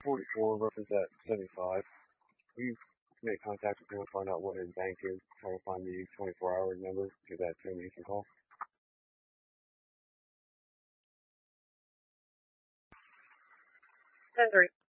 44 reference at 75. Will you make contact with him and find out what his bank is? Try to find the 24-hour number to that termination call. 10-3.